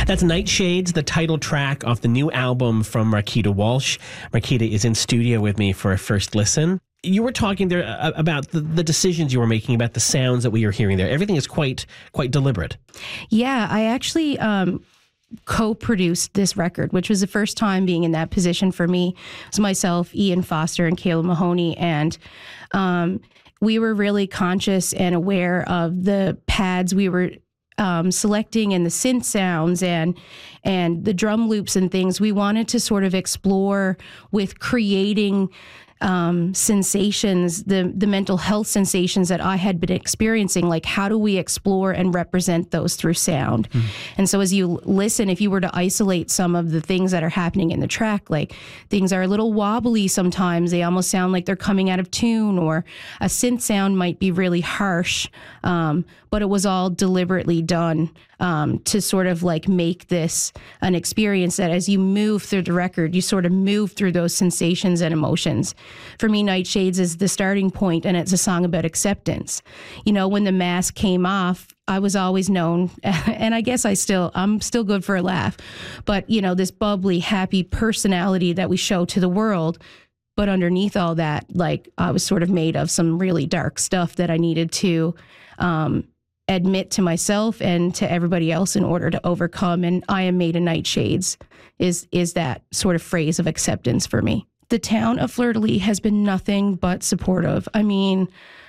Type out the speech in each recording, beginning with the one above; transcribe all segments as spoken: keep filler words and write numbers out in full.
That's Nightshades, the title track off the new album from Marquita Walsh. Marquita is in studio with me for a first listen. You were talking there about the, the decisions you were making, about the sounds that we were hearing there. Everything is quite quite deliberate. Yeah, I actually um, co-produced this record, which was the first time being in that position for me. It was myself, Ian Foster, and Kayla Mahoney, and um, we were really conscious and aware of the pads we were Um, selecting and the synth sounds and and the drum loops and things. We wanted to sort of explore with creating um, sensations, the the mental health sensations that I had been experiencing. Like, how do we explore and represent those through sound? Mm. And so as you listen, if you were to isolate some of the things that are happening in the track, like things are a little wobbly sometimes, they almost sound like they're coming out of tune, or a synth sound might be really harsh, um, but it was all deliberately done um, to sort of like make this an experience that as you move through the record, you sort of move through those sensations and emotions. For me, Nightshades is the starting point, and it's a song about acceptance. You know, when the mask came off, I was always known, and I guess I still, I'm still good for a laugh, but you know, this bubbly, happy personality that we show to the world. But underneath all that, like, I was sort of made of some really dark stuff that I needed to um, admit to myself and to everybody else in order to overcome. And I am made of nightshades is is that sort of phrase of acceptance for me. The town of Fleur-de-Lis has been nothing but supportive. I mean,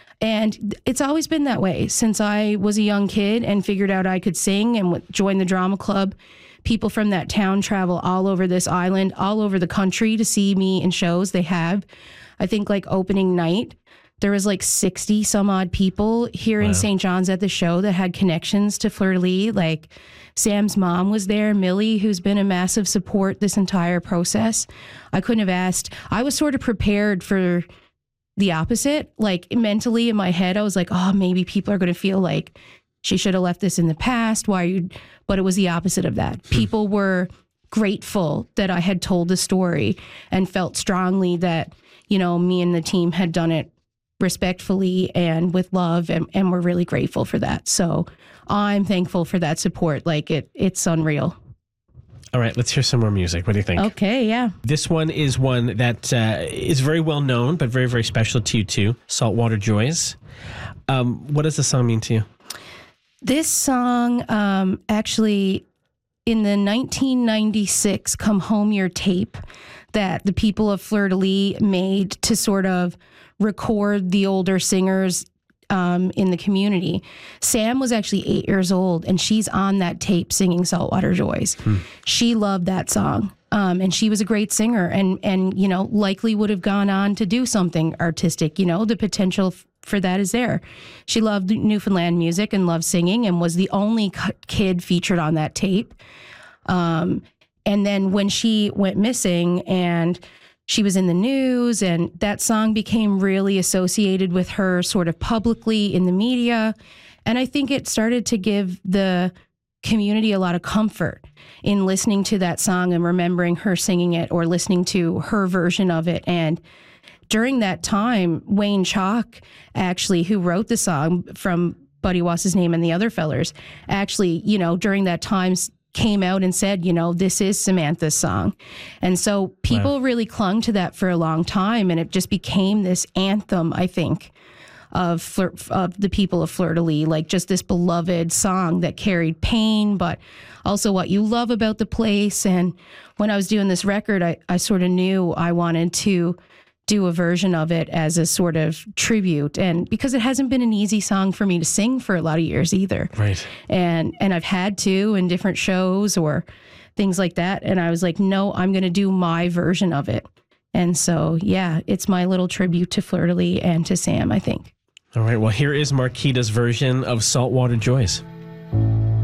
and it's always been that way since I was a young kid and figured out I could sing and joined the drama club. People from that town travel all over this island, all over the country to see me in shows. They have, I think, like opening night, there was like sixty some odd people here wow. in Saint John's at the show that had connections to Fleur-de-Lis. Like Sam's mom was there, Millie, who's been a massive support this entire process. I couldn't have asked. I was sort of prepared for the opposite. Like mentally in my head, I was like, oh, maybe people are going to feel like she should have left this in the past. Why are you? But it was the opposite of that. People were grateful that I had told the story and felt strongly that, you know, me and the team had done it respectfully and with love, and, and we're really grateful for that. So I'm thankful for that support. Like it, it's unreal. All right, let's hear some more music. What do you think? Okay, yeah. This one is one that uh, is very well known, but very, very special to you too. Saltwater Joys. Um, what does the song mean to you? This song, um, actually, in the nineteen ninety-six Come Home Your tape that the people of Fleur-de-Lis made to sort of record the older singers um, in the community. Sam was actually eight years old, and she's on that tape singing Saltwater Joys. Hmm. She loved that song, um, and she was a great singer, and, and you know, likely would have gone on to do something artistic. You know, the potential f- for that is there. She loved Newfoundland music and loved singing and was the only kid featured on that tape. Um, and then when she went missing and she was in the news, and that song became really associated with her sort of publicly in the media. And I think it started to give the community a lot of comfort in listening to that song and remembering her singing it or listening to her version of it. And during that time, Wayne Chalk, actually, who wrote the song from Buddy What's His Name and the other fellers, actually, you know, during that time came out and said, you know, this is Samantha's song. And so people wow. really clung to that for a long time, and it just became this anthem, I think, of Fleur, of the people of Fleur-de-Lis, like just this beloved song that carried pain, but also what you love about the place. And when I was doing this record, I, I sort of knew I wanted to do a version of it as a sort of tribute, and because it hasn't been an easy song for me to sing for a lot of years either. Right. And and I've had to in different shows or things like that, and I was like, no, I'm going to do my version of it. And so, yeah, it's my little tribute to Fleur-de-Lis and to Sam, I think. All right, well, here is Marquita's version of Saltwater Joys.